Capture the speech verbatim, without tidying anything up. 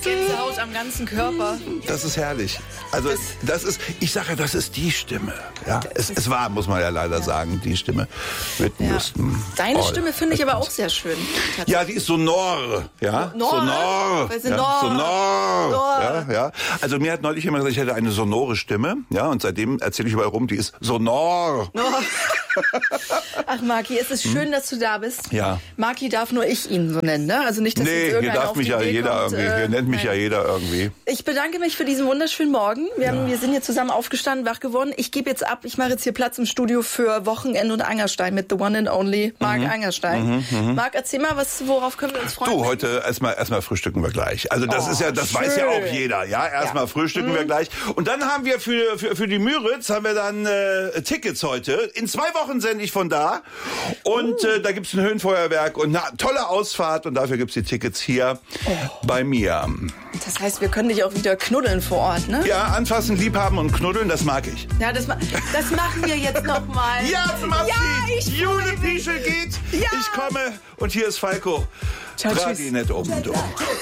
Gänsehaut am ganzen Körper. Das ist herrlich. Also das ist, ich sage ja, das ist die Stimme. Ja, es, es war, muss man ja leider sagen, die Stimme. Whitney Houston. Deine Oh, Stimme finde ich aber auch sehr schön. Ja, die ist sonor. Ja, Sonor? sonor. Weil Ja, sonor. sonor. Sonor. Ja, ja. Also mir hat neulich jemand gesagt, ich hätte eine sonore Stimme. Ja, und seitdem erzähle ich überall rum, die ist sonor. Oh. Ach, Marki, es ist schön, dass du da bist. Ja. Marki darf nur ich ihn so nennen, ne? Also nicht, dass Nee, jetzt hier irgendeiner darf auf mich die ja Idee jeder kommt, irgendwie, äh, hier nennt mich nein. ja jeder irgendwie. Ich bedanke mich für diesen wunderschönen Morgen. Wir, haben, wir sind hier zusammen aufgestanden, wach geworden. Ich gebe jetzt ab. Ich mache jetzt hier Platz im Studio für Wochenende und Angerstein mit The One and Only Marc mhm. Angerstein. Mhm, Marc, erzähl mal, was, worauf können wir uns freuen? Du, heute erstmal erstmal frühstücken wir gleich. Also das Oh, ist ja, das schön. weiß ja auch jeder. Ja, erstmal ja. frühstücken mhm. wir gleich. Und dann haben wir für für, für die Müritz haben wir dann äh, Tickets heute. In zwei Wochen sende ich von da. Und uh. äh, da gibt's ein Höhenfeuerwerk und eine tolle Ausfahrt. Und dafür gibt's die Tickets hier oh. bei mir. Das heißt, wir können dich auch wieder knuddeln vor Ort, ne? Ja, anfassen, liebhaben und knuddeln, das mag ich. Ja, das, das machen wir jetzt noch mal. Ja, zum Abschied. Ja, ich Jule Pieschel geht. Ja. Ich komme. Und hier ist Falco. Ciao, Tragi nicht um und um.